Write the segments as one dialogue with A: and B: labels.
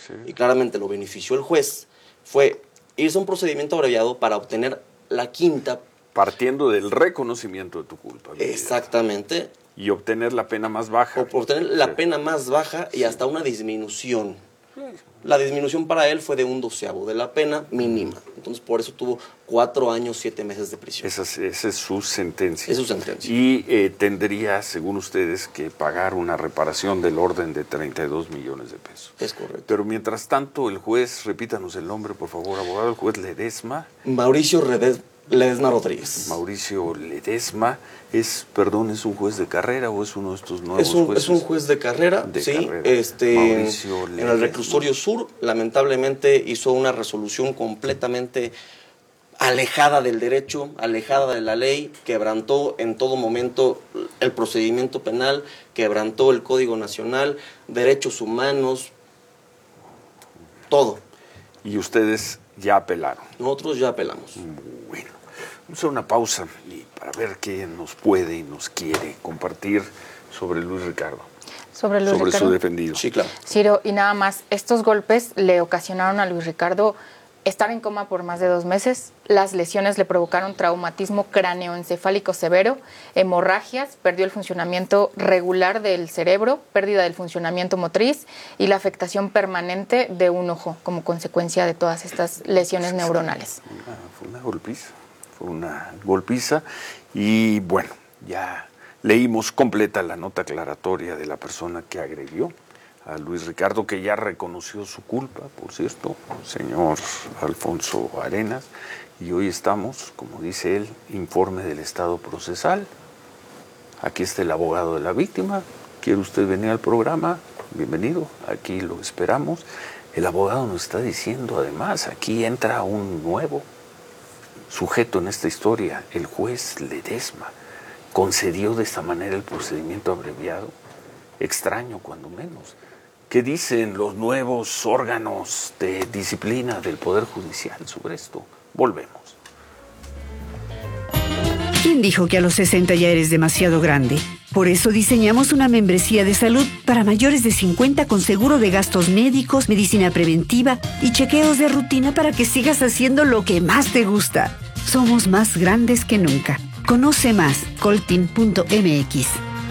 A: sí.
B: y claramente lo benefició el juez, fue irse a un procedimiento abreviado para obtener la quinta.
A: Partiendo del reconocimiento de tu culpa.
B: Exactamente.
A: Y obtener la pena más baja.
B: O obtener la pena más baja y hasta una disminución. La disminución para él fue de 1/12 de la pena mínima. Entonces, por eso tuvo 4 años, 7 meses de prisión.
A: Esa es su sentencia.
B: Es su sentencia.
A: Y tendría, según ustedes, que pagar una reparación del orden de 32 millones de pesos.
B: Es correcto.
A: Pero mientras tanto, el juez, repítanos el nombre, por favor, abogado, el juez Ledesma.
B: Mauricio Ledesma Rodríguez.
A: Mauricio Ledesma es un juez de carrera o es uno de estos nuevos jueces?
B: Es un juez de carrera,
A: Mauricio Ledesma.
B: En el reclusorio sur, lamentablemente hizo una resolución completamente alejada del derecho, alejada de la ley, quebrantó en todo momento el procedimiento penal, quebrantó el Código Nacional, derechos humanos, todo.
A: Y ustedes ya apelaron.
B: Nosotros ya apelamos.
A: Bueno, vamos a hacer una pausa para ver qué nos puede y nos quiere compartir sobre Luis Ricardo.
C: Sobre
A: su defendido.
B: Sí, claro.
C: Ciro, y nada más, estos golpes le ocasionaron a Luis Ricardo estar en coma por más de 2 meses. Las lesiones le provocaron traumatismo cráneoencefálico severo, hemorragias, perdió el funcionamiento regular del cerebro, pérdida del funcionamiento motriz y la afectación permanente de un ojo como consecuencia de todas estas lesiones neuronales.
A: Fue una golpiza y bueno, ya leímos completa la nota aclaratoria de la persona que agredió a Luis Ricardo, que ya reconoció su culpa, por cierto, señor Alfonso Arenas, y hoy estamos, como dice él, informe del estado procesal. Aquí está el abogado de la víctima. ¿Quiere usted venir al programa? Bienvenido, aquí lo esperamos. El abogado nos está diciendo, además, aquí entra un nuevo sujeto en esta historia, el juez Ledesma. Concedió de esta manera el procedimiento abreviado, extraño cuando menos. ¿Qué dicen los nuevos órganos de disciplina del Poder Judicial sobre esto? Volvemos.
D: ¿Quién dijo que a los 60 ya eres demasiado grande? Por eso diseñamos una membresía de salud para mayores de 50 con seguro de gastos médicos, medicina preventiva y chequeos de rutina para que sigas haciendo lo que más te gusta. Somos más grandes que nunca. Conoce más, colteam.mx.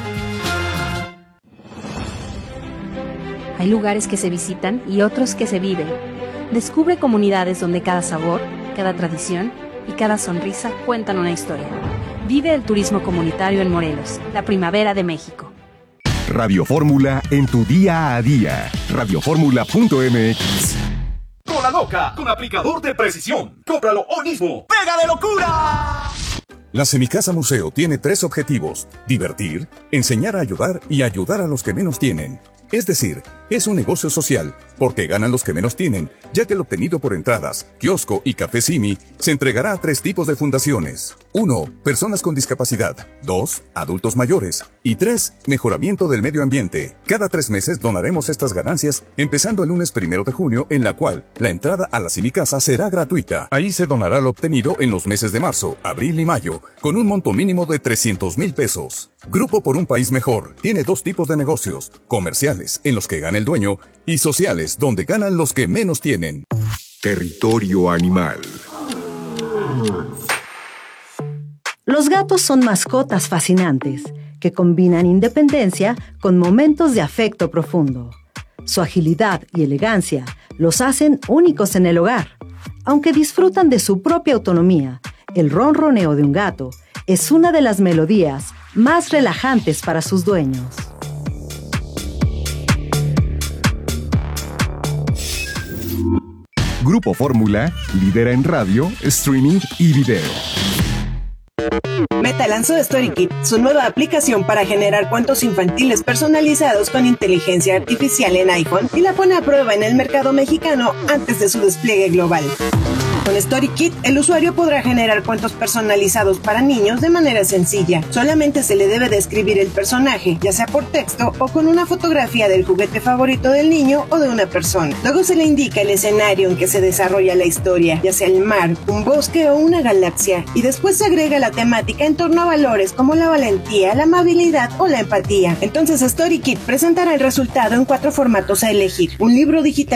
E: Hay lugares que se visitan y otros que se viven. Descubre comunidades donde cada sabor, cada tradición y cada sonrisa cuentan una historia. Vive el turismo comunitario en Morelos, la primavera de México.
F: Radio Fórmula en tu día a día. Radioformula.mx.
G: Cola Loca, con aplicador de precisión. Cómpralo hoy mismo. ¡Pega de locura!
F: La Semicasa Museo tiene 3 objetivos: divertir, enseñar a ayudar y ayudar a los que menos tienen. Es decir, es un negocio social, porque ganan los que menos tienen, ya que el obtenido por entradas, kiosco y café Simi se entregará a 3 tipos de fundaciones. 1. Personas con discapacidad. 2. Adultos mayores. Y 3. Mejoramiento del medio ambiente. Cada 3 meses donaremos estas ganancias, empezando el lunes 1 de junio, en la cual la entrada a la Semicasa será gratuita. Ahí se donará lo obtenido en los meses de marzo, abril y mayo, con un monto mínimo de 300,000 pesos. Grupo por un País Mejor tiene 2 tipos de negocios: comerciales, en los que gana el dueño, y sociales, donde ganan los que menos tienen.
H: Territorio Animal.
I: Los gatos son mascotas fascinantes que combinan independencia con momentos de afecto profundo. Su agilidad y elegancia los hacen únicos en el hogar. Aunque disfrutan de su propia autonomía, el ronroneo de un gato es una de las melodías más relajantes para sus dueños.
F: Grupo Fórmula lidera en radio, streaming y video.
J: Meta lanzó StoryKit, su nueva aplicación para generar cuentos infantiles personalizados con inteligencia artificial en iPhone, y la pone a prueba en el mercado mexicano antes de su despliegue global. Con StoryKit, el usuario podrá generar cuentos personalizados para niños de manera sencilla. Solamente se le debe describir el personaje, ya sea por texto o con una fotografía del juguete favorito del niño o de una persona. Luego se le indica el escenario en que se desarrolla la historia, ya sea el mar, un bosque o una galaxia, y después se agrega la temática en torno a valores como la valentía, la amabilidad o la empatía. Entonces StoryKit presentará el resultado en 4 formatos a elegir: un libro digital